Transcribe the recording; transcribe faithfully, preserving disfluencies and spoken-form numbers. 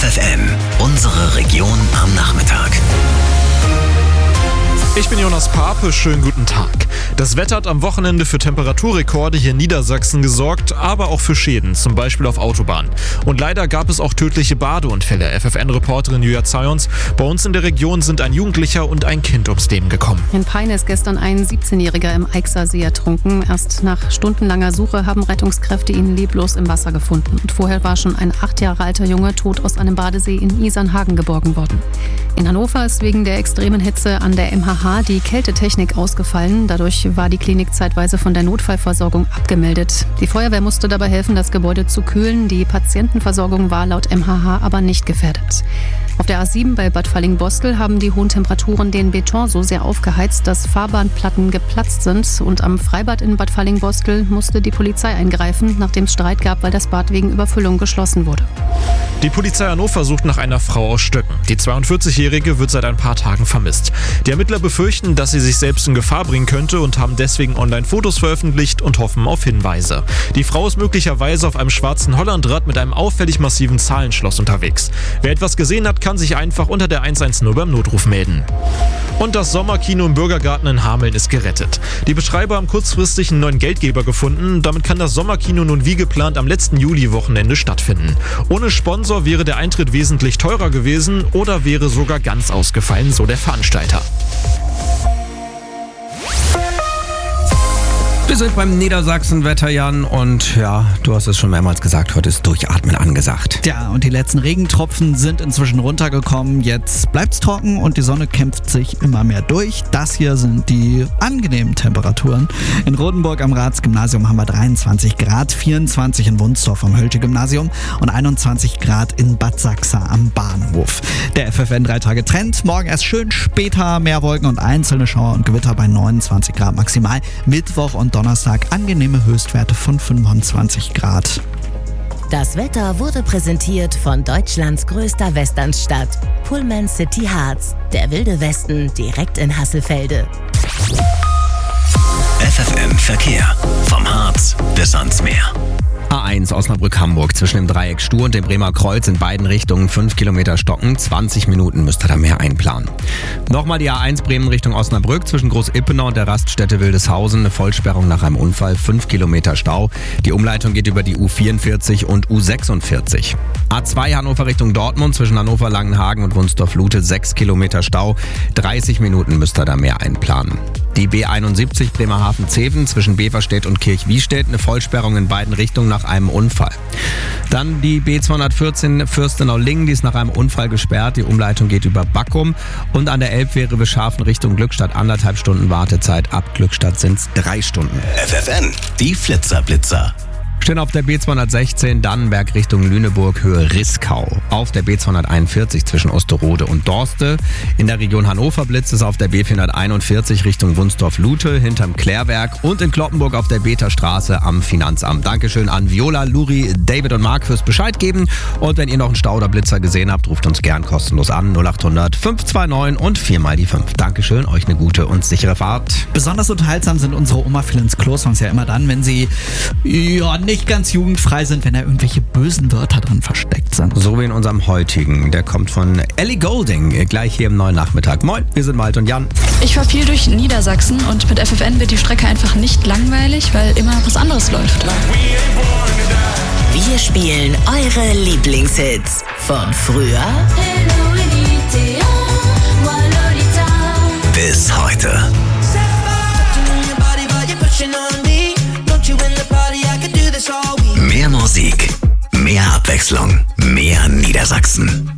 F F N, unsere Region am Nachmittag. Ich bin Jonas Pape, schönen guten Tag. Das Wetter hat am Wochenende für Temperaturrekorde hier in Niedersachsen gesorgt, aber auch für Schäden, zum Beispiel auf Autobahnen. Und leider gab es auch tödliche Badeunfälle. F F N-Reporterin Julia Zayons: Bei uns in der Region sind ein Jugendlicher und ein Kind ums Leben gekommen. In Peine ist gestern ein siebzehnjähriger im Eichser See ertrunken. Erst nach stundenlanger Suche haben Rettungskräfte ihn leblos im Wasser gefunden. Und vorher war schon ein acht Jahre alter Junge tot aus einem Badesee in Isernhagen geborgen worden. In Hannover ist wegen der extremen Hitze an der M H H die Kältetechnik ausgefallen. Dadurch war die Klinik zeitweise von der Notfallversorgung abgemeldet. Die Feuerwehr musste dabei helfen, das Gebäude zu kühlen. Die Patientenversorgung war laut M H H aber nicht gefährdet. Auf der A sieben bei Bad Fallingbostel haben die hohen Temperaturen den Beton so sehr aufgeheizt, dass Fahrbahnplatten geplatzt sind. Und am Freibad in Bad Fallingbostel musste die Polizei eingreifen, nachdem es Streit gab, weil das Bad wegen Überfüllung geschlossen wurde. Die Polizei Hannover sucht nach einer Frau aus Stöcken. Die zweiundvierzig-Jährige wird seit ein paar Tagen vermisst. Die Ermittler befürchten, dass sie sich selbst in Gefahr bringen könnte und haben deswegen online Fotos veröffentlicht und hoffen auf Hinweise. Die Frau ist möglicherweise auf einem schwarzen Hollandrad mit einem auffällig massiven Zahlenschloss unterwegs. Wer etwas gesehen hat, kann sich einfach unter der eins eins null beim Notruf melden. Und das Sommerkino im Bürgergarten in Hameln ist gerettet. Die Betreiber haben kurzfristig einen neuen Geldgeber gefunden. Damit kann das Sommerkino nun wie geplant am letzten Juli-Wochenende stattfinden. Ohne Sponsor wäre der Eintritt wesentlich teurer gewesen oder wäre sogar ganz ausgefallen, so der Veranstalter. Wir sind beim Niedersachsen-Wetter, Jan, und ja, du hast es schon mehrmals gesagt, heute ist Durchatmen angesagt. Ja, und die letzten Regentropfen sind inzwischen runtergekommen. Jetzt bleibt's trocken und die Sonne kämpft sich immer mehr durch. Das hier sind die angenehmen Temperaturen. In Rodenburg am Ratsgymnasium haben wir dreiundzwanzig Grad, vierundzwanzig in Wunstorf am Hölte-Gymnasium und einundzwanzig Grad in Bad Sachsa am Bahnhof. Der F F N drei Tage Trend, morgen erst schön später mehr Wolken und einzelne Schauer und Gewitter bei neunundzwanzig Grad maximal. Mittwoch und Donnerstag angenehme Höchstwerte von fünfundzwanzig Grad. Das Wetter wurde präsentiert von Deutschlands größter Westernstadt, Pullman City Harz, der wilde Westen direkt in Hasselfelde. F F N Verkehr, vom Harz bis ans Meer. A eins Osnabrück-Hamburg zwischen dem Dreieck Stur und dem Bremer Kreuz in beiden Richtungen fünf Kilometer stocken. zwanzig Minuten müsst ihr da mehr einplanen. Nochmal die A eins Bremen Richtung Osnabrück zwischen Groß-Ippenau und der Raststätte Wildeshausen. Eine Vollsperrung nach einem Unfall, fünf Kilometer Stau. Die Umleitung geht über die U vierundvierzig und U sechsundvierzig. A zwei Hannover Richtung Dortmund zwischen Hannover-Langenhagen und Wunstorf-Lute sechs Kilometer Stau. dreißig Minuten müsst ihr da mehr einplanen. Die B einundsiebzig Bremerhaven-Zeven zwischen Beverstedt und Kirchwiestedt, eine Vollsperrung in beiden Richtungen nach einem Unfall. Dann die B zweihundertvierzehn Fürstenau-Lingen, die ist nach einem Unfall gesperrt. Die Umleitung geht über Backum. Und an der Elbfähre Bescharfen Richtung Glückstadt anderthalb Stunden Wartezeit. Ab Glückstadt sind es drei Stunden. F F N, die Flitzer-Blitzer. Stehen auf der B zweihundertsechzehn Dannenberg Richtung Lüneburg, Höhe Riskau. Auf der B zweihunderteinundvierzig zwischen Osterode und Dorste. In der Region Hannover blitzt es auf der B vierhunderteinundvierzig Richtung Wunstorf-Lute hinterm Klärwerk und in Kloppenburg auf der Beta-Straße am Finanzamt. Dankeschön an Viola, Luri, David und Marc fürs Bescheid geben. Und wenn ihr noch einen Stau oder Blitzer gesehen habt, ruft uns gern kostenlos an. null acht hundert fünf zwei neun und vier mal die fünf. Dankeschön, euch eine gute und sichere Fahrt. Besonders unterhaltsam sind unsere Oma fiel ins Klo-Songs ja immer dann, wenn sie ja nicht nicht ganz jugendfrei sind, wenn da irgendwelche bösen Wörter drin versteckt sind. So wie in unserem heutigen. Der kommt von Ellie Goulding, gleich hier im neuen Nachmittag. Moin, wir sind Malte und Jan. Ich fahre viel durch Niedersachsen und mit F F N wird die Strecke einfach nicht langweilig, weil immer was anderes läuft. Wir spielen eure Lieblingshits von früher bis heute. Mehr Musik, mehr Abwechslung, mehr Niedersachsen.